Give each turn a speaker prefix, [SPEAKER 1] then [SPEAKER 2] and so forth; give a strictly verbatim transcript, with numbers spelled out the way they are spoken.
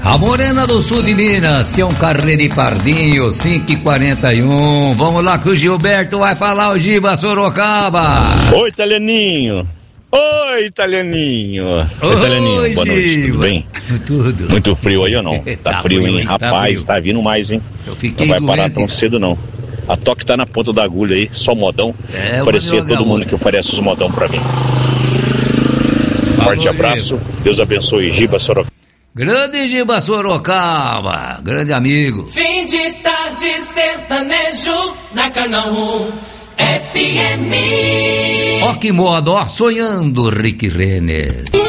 [SPEAKER 1] A Morena do Sul de Minas, que é um carreiro de pardinho, cinco e quarenta e um. Vamos lá que o Gilberto vai falar, o Giba Sorocaba.
[SPEAKER 2] Oi, italianinho. Oi, italianinho. Oi, italianinho. Boa noite,
[SPEAKER 1] Giba.
[SPEAKER 2] tudo bem?
[SPEAKER 1] Tudo.
[SPEAKER 2] Muito frio aí ou não? Tá,
[SPEAKER 1] Tá
[SPEAKER 2] frio,
[SPEAKER 1] frio,
[SPEAKER 2] hein?
[SPEAKER 1] hein? Tá
[SPEAKER 2] Rapaz,
[SPEAKER 1] frio.
[SPEAKER 2] tá vindo mais, hein?
[SPEAKER 1] Eu fiquei
[SPEAKER 2] Não vai parar
[SPEAKER 1] doente.
[SPEAKER 2] tão cedo, não. A Toque tá na ponta da agulha aí, só modão.
[SPEAKER 1] É,
[SPEAKER 2] Parecia
[SPEAKER 1] vou jogar
[SPEAKER 2] todo mundo
[SPEAKER 1] outra.
[SPEAKER 2] que oferece os modão pra mim. Forte
[SPEAKER 1] Giba.
[SPEAKER 2] abraço, Deus abençoe. Giba Sorocaba.
[SPEAKER 1] Grande Giba Sorocaba, grande amigo.
[SPEAKER 3] Fim de tarde sertanejo na Canal F M.
[SPEAKER 1] Ó que moda, ó, sonhando Rick Renner.